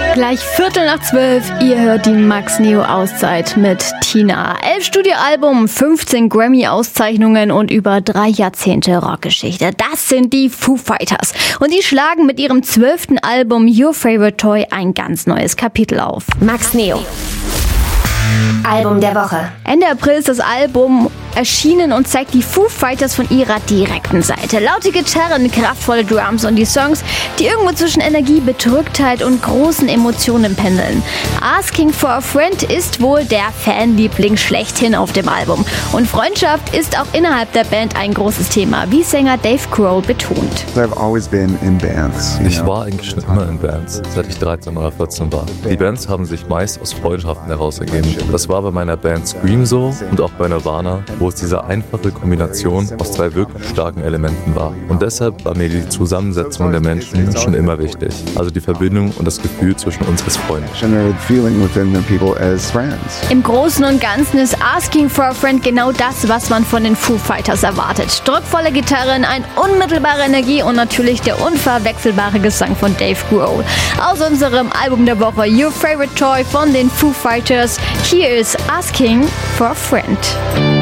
Gleich 11:45, ihr hört die Max Neo Auszeit mit Tina. 11 Studioalbum, 15 Grammy-Auszeichnungen und über 3 Jahrzehnte Rockgeschichte. Das sind die Foo Fighters. Und die schlagen mit ihrem 12. Album Your Favorite Toy ein ganz neues Kapitel auf. Max Neo. Album der Woche. Ende April ist das Album erschienen und zeigt die Foo Fighters von ihrer direkten Seite. Laute Gitarren, kraftvolle Drums und die Songs, die irgendwo zwischen Energie, Bedrücktheit und großen Emotionen pendeln. Asking for a Friend ist wohl der Fanliebling schlechthin auf dem Album. Und Freundschaft ist auch innerhalb der Band ein großes Thema, wie Sänger Dave Grohl betont. Ich war eigentlich schon immer in Bands, seit ich 13 oder 14 war. Die Bands haben sich meist aus Freundschaften heraus ergeben. Das war bei meiner Band Scream so und auch bei Nirvana, wo es diese einfache Kombination aus 2 wirklich starken Elementen war. Und deshalb war mir die Zusammensetzung der Menschen schon immer wichtig. Also die Verbindung und das Gefühl zwischen uns als Freunden. Im Großen und Ganzen ist Asking for a Friend genau das, was man von den Foo Fighters erwartet. Druckvolle Gitarren, eine unmittelbare Energie und natürlich der unverwechselbare Gesang von Dave Grohl. Aus unserem Album der Woche Your Favorite Toy von den Foo Fighters. Hier ist Asking for a Friend.